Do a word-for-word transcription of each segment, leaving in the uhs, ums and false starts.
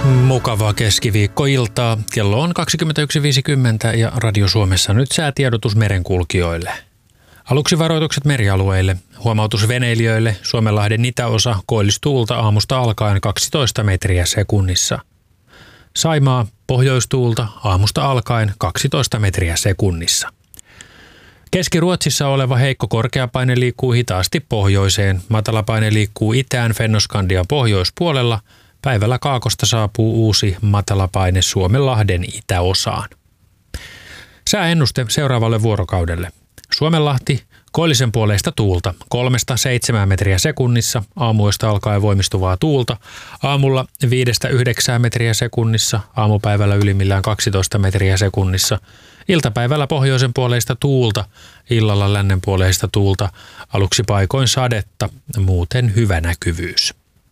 Mukavaa keskiviikkoiltaa. Kello on kaksikymmentäyksi viisikymmentä ja Radio Suomessa nyt säätiedotus merenkulkijoille. Aluksi varoitukset merialueille. Huomautus veneilijöille. Suomenlahden itäosa koillistuulta aamusta alkaen kaksitoista metriä sekunnissa. Saimaa pohjoistuulta aamusta alkaen kaksitoista metriä sekunnissa. Keski-Ruotsissa oleva heikko korkeapaine liikkuu hitaasti pohjoiseen. Matalapaine liikkuu itään Fennoskandian pohjoispuolella. Päivällä Kaakosta saapuu uusi matalapaine Suomenlahden itäosaan. Sääennuste seuraavalle vuorokaudelle. Suomenlahti koillisen puoleista tuulta kolmesta seitsemään metriä sekunnissa, aamuista alkaen voimistuvaa tuulta, aamulla viidestä yhdeksään metriä sekunnissa, aamupäivällä ylimmillään kaksitoista metriä sekunnissa, iltapäivällä pohjoisen puoleista tuulta, illalla lännen puoleista tuulta, aluksi paikoin sadetta, muuten hyvä näkyvyys.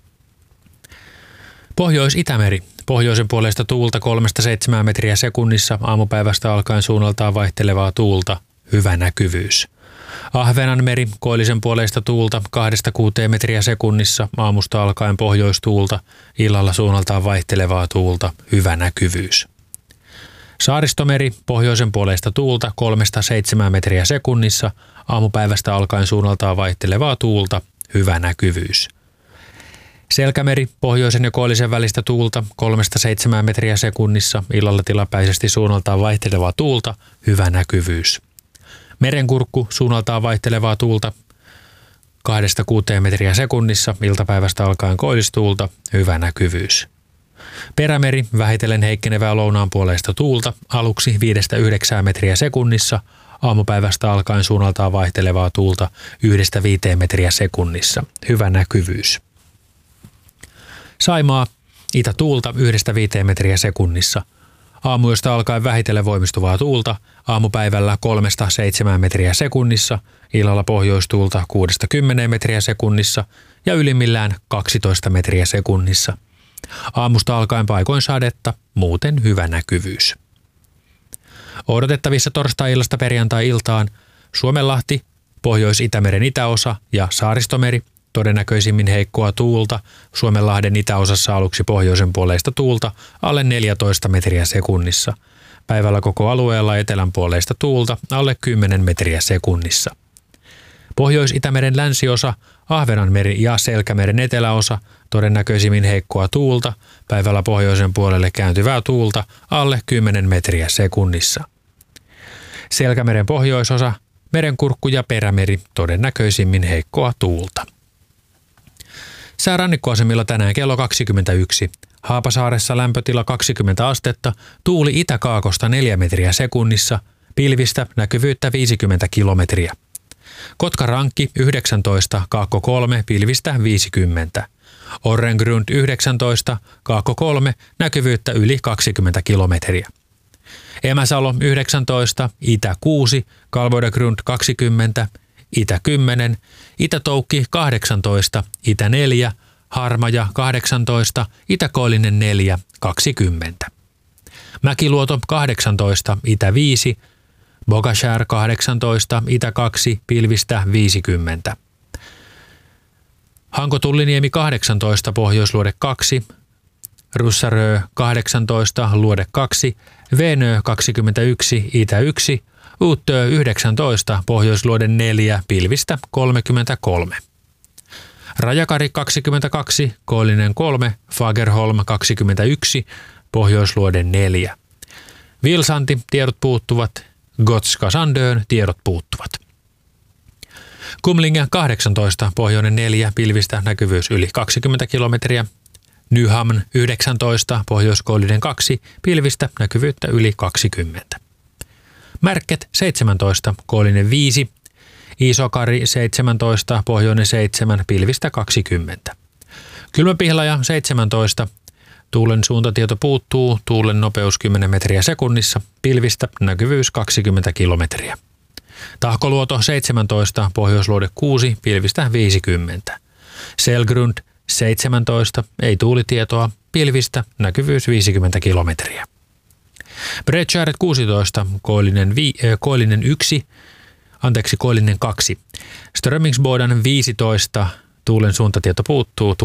Pohjois-Itämeri. Pohjoisen puoleista tuulta kolmesta seitsemään metriä sekunnissa, aamupäivästä alkaen suunnaltaan vaihtelevaa tuulta, hyvä näkyvyys. Ahvenanmeri. Koillisen puoleista tuulta kahdesta kuuteen metriä sekunnissa, aamusta alkaen pohjoistuulta, illalla suunnaltaan vaihtelevaa tuulta, hyvä näkyvyys. Saaristomeri. Pohjoisen puoleista tuulta kolmesta seitsemään metriä sekunnissa, aamupäivästä alkaen suunnaltaan vaihtelevaa tuulta, hyvä näkyvyys. Selkämeri. Pohjoisen ja koillisen välistä tuulta kolmesta seitsemään metriä sekunnissa, illalla tilapäisesti suunnaltaan vaihtelevaa tuulta, hyvä näkyvyys. Merenkurkku. Suunnaltaan vaihtelevaa tuulta kahdesta kuuteen metriä sekunnissa, iltapäivästä alkaen koillistuulta, hyvä näkyvyys. Perämeri. Vähitellen heikkenevää lounaanpuoleista tuulta, aluksi viidestä yhdeksään metriä sekunnissa, aamupäivästä alkaen suunnaltaan vaihtelevaa tuulta yhdestä viiteen metriä sekunnissa, hyvä näkyvyys. Saimaa. Itätuulta yhdestä viiteen metriä sekunnissa. Aamuista alkaen vähitellen voimistuvaa tuulta, aamupäivällä kolmesta seitsemään metriä sekunnissa, illalla pohjoistuulta kuudesta kymmeneen metriä sekunnissa ja ylimmillään kaksitoista metriä sekunnissa. Aamusta alkaen paikoin sadetta, muuten hyvä näkyvyys. Odotettavissa torstai-illasta perjantai-iltaan Suomenlahti, Pohjois-Itämeren itäosa ja Saaristomeri. Todennäköisimmin heikkoa tuulta, Suomenlahden itäosassa aluksi pohjoisen puoleista tuulta, alle neljätoista metriä sekunnissa. Päivällä koko alueella etelän puoleista tuulta, alle kymmenen metriä sekunnissa. Pohjois-Itämeren länsiosa, Ahvenanmeri ja Selkämeren eteläosa, todennäköisimmin heikkoa tuulta, päivällä pohjoisen puolelle kääntyvää tuulta, alle kymmenen metriä sekunnissa. Selkämeren pohjoisosa, Merenkurkku ja Perämeri, todennäköisimmin heikkoa tuulta. Sää rannikkoasemilla tänään kello kaksikymmentäyksi. Haapasaaressa lämpötila kaksikymmentä astetta, tuuli itä-kaakosta neljä metriä sekunnissa, pilvistä näkyvyyttä viisikymmentä kilometriä. Kotkarankki yhdeksäntoista, kaakko kolme, pilvistä viisikymmentä. Orrengrund yhdeksäntoista, kaakko kolme, näkyvyyttä yli kaksikymmentä kilometriä. Emäsalo yhdeksäntoista, itä kuusi, Kalvoidegrund kaksikymmentä, itä kymmenen, Itä-Toukki kahdeksantoista, itä neljä, Harmaja kahdeksantoista, Itä-Koillinen neljä, kaksikymmentä. Mäkiluoto kahdeksantoista, itä viisi, Bogashär kahdeksantoista, itä kaksi, pilvistä viisikymmentä. Hanko-Tulliniemi kahdeksantoista, Pohjoisluode kaksi, Russarö kahdeksantoista, Luode kaksi, Venö kaksikymmentäyksi, itä yksi, Uuttöö yhdeksäntoista, Pohjoisluode neljä, pilvistä kolmekymmentäkolme. Rajakari kaksikymmentäkaksi, Koillinen kolme, Fagerholm kaksikymmentäyksi, Pohjoisluode neljä. Vilsanti, tiedot puuttuvat, Gotska Sandön, tiedot puuttuvat. Kumlinge kahdeksantoista, Pohjoinen neljä, pilvistä näkyvyys yli kaksikymmentä kilometriä. Nyhamn yhdeksäntoista, Pohjoiskoillinen kaksi, pilvistä näkyvyyttä yli kaksikymmentä. Märket seitsemäntoista, Koillinen viisi, Isokari seitsemäntoista, Pohjoinen seitsemän, pilvistä kaksikymmentä. Kylmäpihlaja seitsemäntoista, tuulen suuntatieto puuttuu, tuulen nopeus kymmenen metriä sekunnissa, pilvistä näkyvyys kaksikymmentä kilometriä. Tahkoluoto seitsemäntoista, Pohjoisluode kuusi, pilvistä viisikymmentä. Selgrund seitsemäntoista, ei tuulitietoa, pilvistä näkyvyys viisikymmentä kilometriä. Bredtjäret kuusitoista, Koillinen, vi, äh, Koillinen yksi, anteeksi Koillinen kaksi. Strömingsbodan viisitoista, tuulen suuntatieto puuttuu,